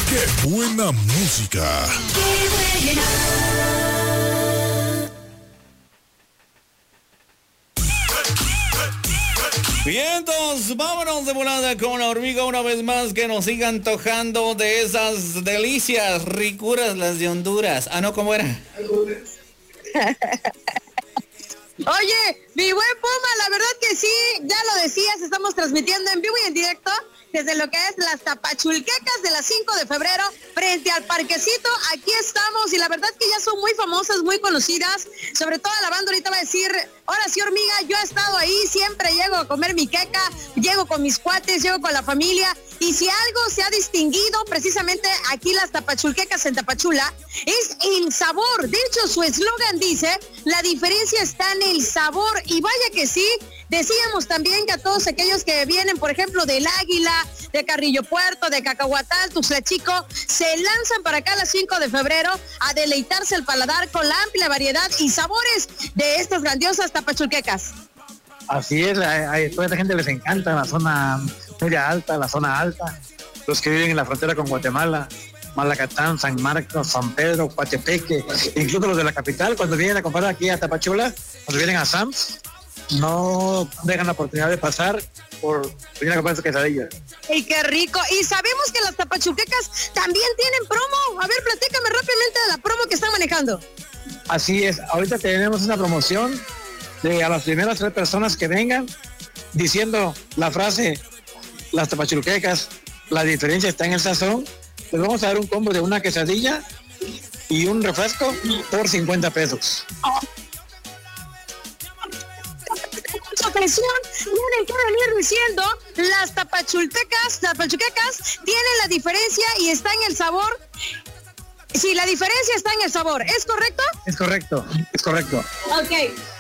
¡Qué buena música! Vientos, vámonos de volada con la hormiga una vez más, que nos siga antojando de esas delicias, ricuras, las de Honduras. Ah, no, ¿cómo era? Oye, mi buen Puma, la verdad que sí, ya lo decías, estamos transmitiendo en vivo y en directo desde lo que es las Tapachulquecas de la 5 de febrero, frente al parquecito. Aquí estamos y la verdad que ya son muy famosas, muy conocidas, sobre todo la banda ahorita va a decir, ahora sí, hormiga, yo he estado ahí, siempre llego a comer mi queca, llego con mis cuates, llego con la familia, y si algo se ha distinguido precisamente aquí las Tapachulquecas en Tapachula, es el sabor. De hecho, su eslogan dice, la diferencia está en el sabor, y vaya que sí. Decíamos también que a todos aquellos que vienen, por ejemplo, del Águila, de Carrillo Puerto, de Cacahuatán, Tuxtla Chico, se lanzan para acá a las 5 de febrero a deleitarse el paladar con la amplia variedad y sabores de estas grandiosas Tapachulquecas. Así es, a toda la gente les encanta la zona media alta, la zona alta, los que viven en la frontera con Guatemala, Malacatán, San Marcos, San Pedro, Coatepeque, incluso los de la capital, cuando vienen a comprar aquí a Tapachula, cuando vienen a Sam's, no dejan la oportunidad de pasar por venir a comprar sus quesadillas. ¡Y qué rico! Y sabemos que las Tapachulquecas también tienen promo. A ver, platícame rápidamente de la promo que están manejando. Así es, ahorita tenemos una promoción de a las primeras 3 personas que vengan diciendo la frase, las Tapachulquecas, la diferencia está en el sazón. Les vamos a dar un combo de una quesadilla y un refresco por 50 pesos. Atención, tienen que venir diciendo, las Tapachulquecas tienen la diferencia y está en el sabor. Sí, la diferencia está en el sabor, ¿es correcto? Es correcto, es correcto. Ok.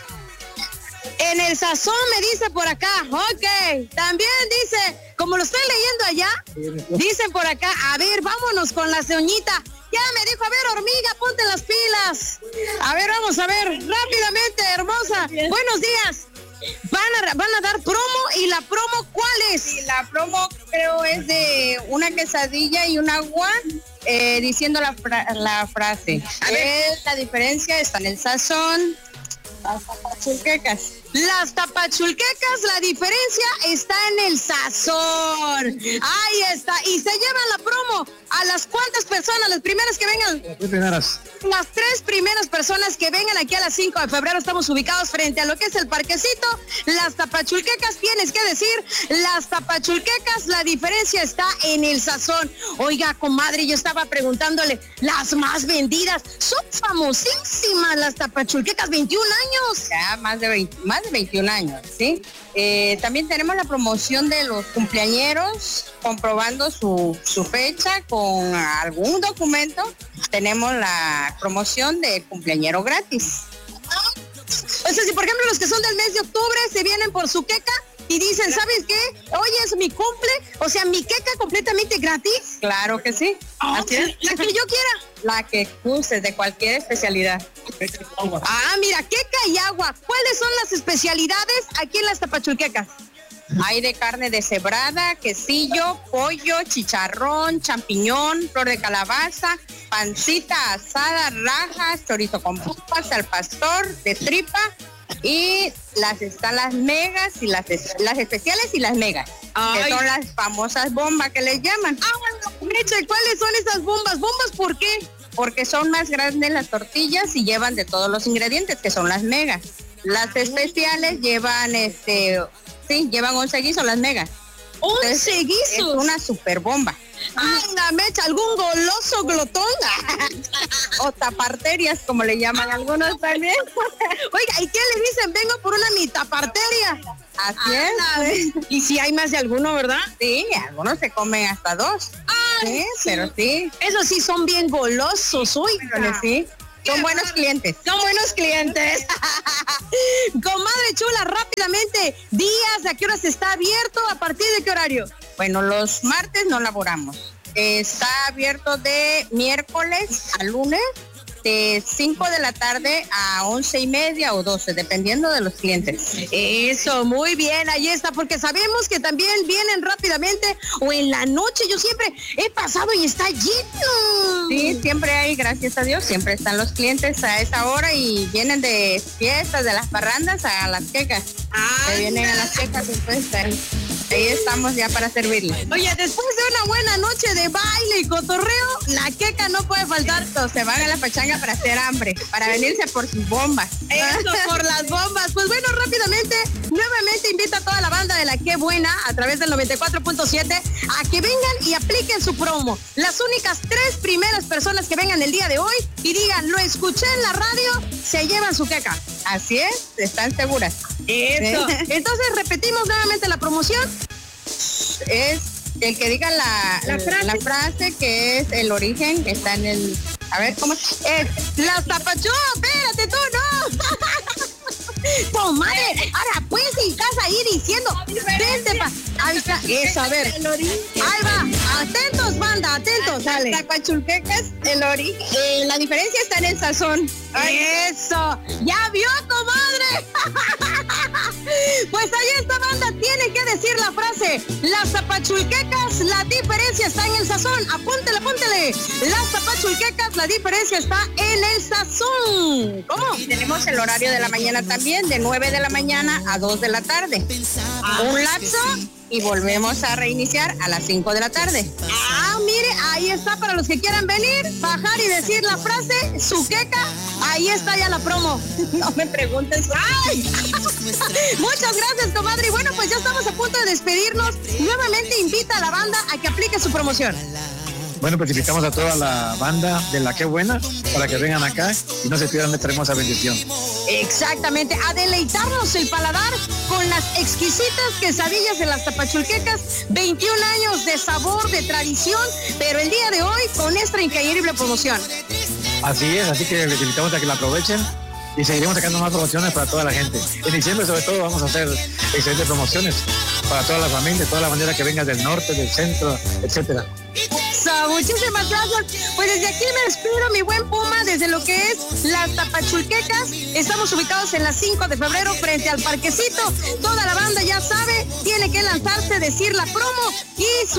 En el sazón me dice por acá, ok. También dice, como lo estoy leyendo allá, dicen por acá, a ver, vámonos con la doñita. Ya me dijo, a ver, hormiga, ponte las pilas. A ver, vamos a ver, rápidamente, hermosa. Buenos días. Van a dar promo, y la promo, ¿cuál es? Sí, la promo creo es de una quesadilla y un agua, diciendo la frase. A ver, la diferencia está en el sazón. Las Tapachulquecas. Las Tapachulquecas, la diferencia está en el sazón. Ahí está. Y se llevan la promo. ¿A las cuántas personas? Las primeras que vengan. Las 3 primeras. Las 3 primeras personas que vengan aquí a las 5 de febrero. Estamos ubicados frente a lo que es el parquecito. Las Tapachulquecas, tienes que decir, las Tapachulquecas, la diferencia está en el sazón. Oiga, comadre, yo estaba preguntándole, las más vendidas, son famosísimas las Tapachulquecas, 21 años. Ya, más de 21 años, ¿sí? También tenemos la promoción de los cumpleañeros, comprobando su fecha con algún documento. Tenemos la promoción de cumpleañero gratis. O sea, si por ejemplo los que son del mes de octubre se vienen por su queca y dicen, ¿sabes qué? Hoy es mi cumple, o sea, mi queca completamente gratis. Claro que sí. Así es. La que yo quiera. La que guste, de cualquier especialidad. Ah, mira, queca y agua. ¿Cuáles son las especialidades aquí en las Tapachulquecas? Hay de carne deshebrada, quesillo, pollo, chicharrón, champiñón, flor de calabaza, pancita asada, rajas, chorizo con papas, al pastor, de tripa, y están las megas y las especiales y las megas. Ay. Que son las famosas bombas que les llaman. Meche, ¿cuáles son esas bombas? ¿Bombas por qué? Porque son más grandes las tortillas y llevan de todos los ingredientes, que son las megas. Las especiales llevan llevan 11 guisos las megas. 11 guisos. Es una super bomba. Anda, Mecha, algún goloso glotón. O taparterias, como le llaman algunos también. Oiga, ¿y qué le dicen? Vengo por una mi taparteria. Así es. Y si hay más de alguno, ¿verdad? Sí, algunos se comen hasta 2. Sí, pero sí. Eso sí, son bien golosos, Pero sí. Son buenos clientes. Son buenos clientes. Comadre chula, rápidamente, días, ¿a qué horas está abierto? ¿A partir de qué horario? Bueno, los martes no laboramos. Está abierto de miércoles a lunes de 5 de la tarde a 11:30 o 12, dependiendo de los clientes. Eso, muy bien, ahí está, porque sabemos que también vienen rápidamente o en la noche. Yo siempre he pasado y está lleno. Sí, siempre hay, gracias a Dios, siempre están los clientes a esa hora y vienen de fiestas, de las parrandas a las quecas. Que vienen a las quecas, entonces ahí estamos ya para servirles. Oye, después de una buena noche de baile y cotorreo, la queca no puede faltar. Se van a la pachanga para hacer hambre, para venirse por sus bombas. Eso, por las bombas. Pues bueno, rápidamente, nuevamente invita a toda la banda de La Qué Buena a través del 94.7 a que vengan y apliquen su promo. Las únicas 3 primeras personas que vengan el día de hoy y digan, lo escuché en la radio, se llevan su queca. Así es, están seguras. Eso. Entonces repetimos nuevamente la promoción. Es el que diga la frase que es el origen, que está en el... A ver, ¿cómo es? Las tapachú, espérate tú, no. Comadre, ahora pues en casa ir diciendo, vente ahí está, eso, a ver. Ahí va, atentos, banda, atentos, dale. Las tapachulquecas, el origen, la diferencia está en el sazón. Eso, ya vio, comadre. Pues ahí esta banda tiene que decir la frase, las tapachulquecas, la diferencia está en el sazón. Apúntele, apúntele. Las tapachulquecas, la diferencia está en el sazón. ¿Cómo? Y tenemos el horario de la mañana también, de 9 de la mañana a 2 de la tarde. Un lapso y volvemos a reiniciar a las 5 de la tarde. Mire, ahí está para los que quieran venir, bajar y decir la frase, su queca, ahí está ya la promo. No me preguntes. ¡Ay! Muchas gracias, comadre. Y bueno, pues ya estamos a punto de despedirnos. Nuevamente invita a la banda a que aplique su promoción. Bueno, pues invitamos a toda la banda de La Qué Buena para que vengan acá y no se pierdan esta hermosa bendición. Exactamente, a deleitarnos el paladar con las exquisitas quesadillas de las tapachulquecas, 21 años de sabor, de tradición, pero el día de hoy con esta increíble promoción. Así es, así que les invitamos a que la aprovechen y seguiremos sacando más promociones para toda la gente. En diciembre sobre todo vamos a hacer excelentes promociones para toda la familia, toda la bandera que venga del norte, del centro, etcétera. Muchísimas gracias. Pues desde aquí me despido, mi buen Puma, desde lo que es las tapachulquecas. Estamos ubicados en la 5 de febrero frente al parquecito. Toda la banda ya sabe, tiene que lanzarse, decir la promo y su